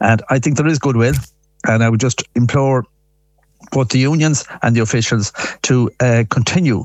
And I think there is goodwill, and I would just implore both the unions and the officials to continue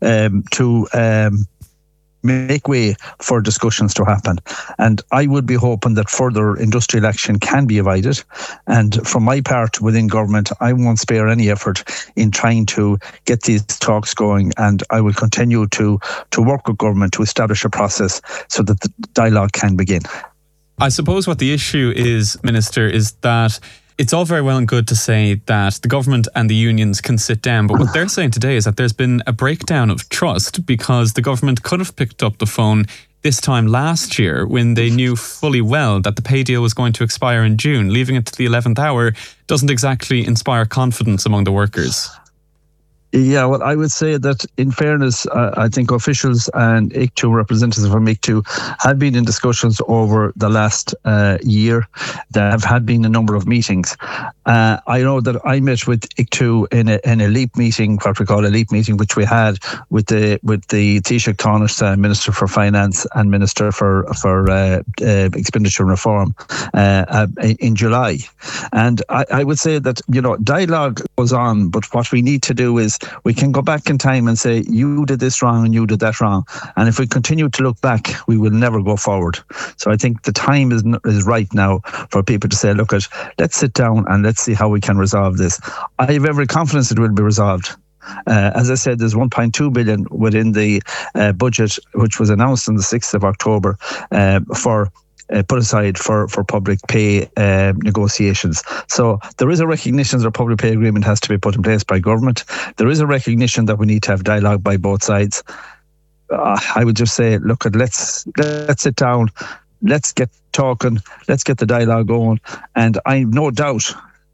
to make way for discussions to happen. And I would be hoping that further industrial action can be avoided. And from my part within government, I won't spare any effort in trying to get these talks going. And I will continue to work with government to establish a process so that the dialogue can begin. I suppose what the issue is, Minister, is that it's all very well and good to say that the government and the unions can sit down, but what they're saying today is that there's been a breakdown of trust because the government could have picked up the phone this time last year when they knew fully well that the pay deal was going to expire in June. Leaving it to the 11th hour doesn't exactly inspire confidence among the workers. Yeah, well, I would say that in fairness, I think officials and ICTU, representatives from ICTU, have been in discussions over the last year. There have been a number of meetings. I know that I met with ICTU in a LEAP meeting, what we call a LEAP meeting, which we had with the Taoiseach Tánaiste, Minister for Finance and Minister for Expenditure and Reform in July. And I would say that, dialogue goes on, but what we need to do is we can go back in time and say, you did this wrong and you did that wrong. And if we continue to look back, we will never go forward. So I think the time is right now for people to say, let's sit down and let's see how we can resolve this. I have every confidence it will be resolved. As I said, there's 1.2 billion within the budget, which was announced on the 6th of October for put aside for public pay negotiations. So there is a recognition that a public pay agreement has to be put in place by government. There is a recognition that we need to have dialogue by both sides. I would just say, let's sit down, let's get talking, let's get the dialogue going. And I have no doubt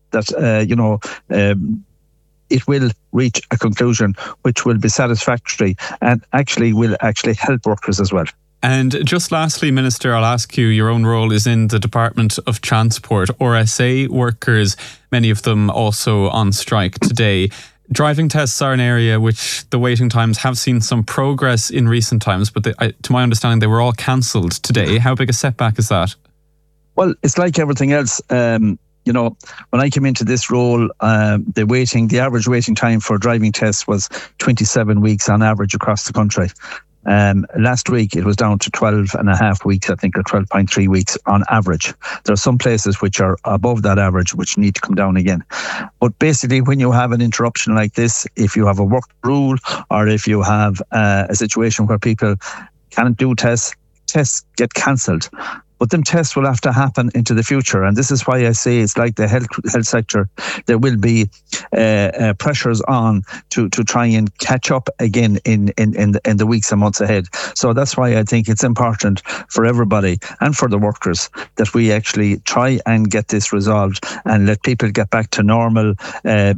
that, it will reach a conclusion which will be satisfactory and will help workers as well. And just lastly, Minister, I'll ask you, your own role is in the Department of Transport. RSA workers, many of them also on strike today. Driving tests are an area which the waiting times have seen some progress in recent times, but to my understanding, they were all cancelled today. How big a setback is that? Well, it's like everything else. When I came into this role, the average waiting time for driving tests was 27 weeks on average across the country. Last week it was down to 12 and a half weeks, I think, or 12.3 weeks on average. There are some places which are above that average which need to come down again. But basically, when you have an interruption like this, if you have a work rule or if you have a situation where people can't do tests get cancelled. But them tests will have to happen into the future. And this is why I say it's like the health sector. There will be pressures on to try and catch up again in the weeks and months ahead. So that's why I think it's important for everybody and for the workers that we actually try and get this resolved and let people get back to normal, a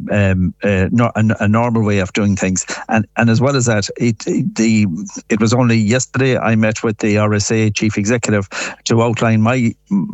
normal way of doing things. And as well as that, it was only yesterday I met with the RSA chief executive to outline my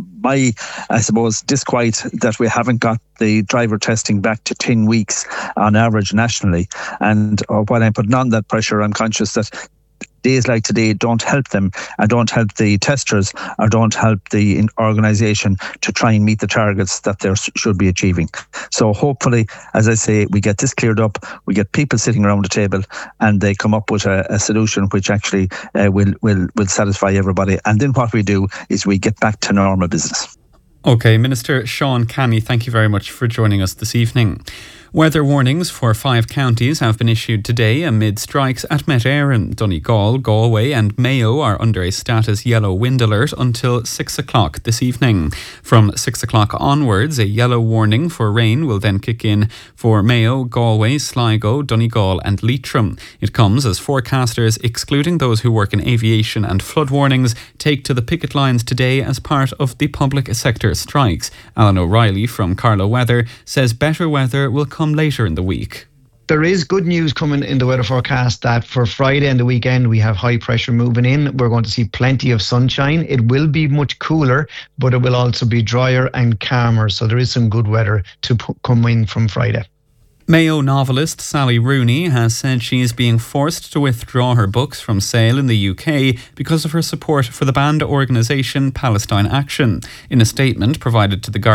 I suppose disquiet that we haven't got the driver testing back to 10 weeks on average nationally. And while I'm putting on that pressure, I'm conscious that days like today don't help them and don't help the testers or don't help the organisation to try and meet the targets that they should be achieving. So hopefully, as I say, we get this cleared up, we get people sitting around the table and they come up with a solution which actually will satisfy everybody. And then what we do is we get back to normal business. OK, Minister Sean Canny, thank you very much for joining us this evening. Weather warnings for 5 counties have been issued today amid strikes at Met Éireann. Donegal, Galway and Mayo are under a status yellow wind alert until 6 o'clock this evening. From 6 o'clock onwards, a yellow warning for rain will then kick in for Mayo, Galway, Sligo, Donegal and Leitrim. It comes as forecasters, excluding those who work in aviation and flood warnings, take to the picket lines today as part of the public sector strikes. Alan O'Reilly from Carlow Weather says better weather will come later in the week. There is good news coming in the weather forecast that for Friday and the weekend we have high pressure moving in. We're going to see plenty of sunshine. It will be much cooler, but it will also be drier and calmer. So there is some good weather to come in from Friday. Mayo novelist Sally Rooney has said she is being forced to withdraw her books from sale in the UK because of her support for the banned organisation Palestine Action. In a statement provided to the Guardian,